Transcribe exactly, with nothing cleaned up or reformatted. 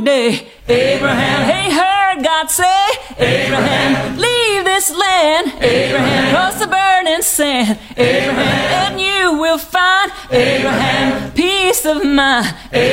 day. Abraham, hey, heard God say, Abraham, leave this land. Abraham, cross the burning sand. Abraham, and you will find, Abraham, peace of mind.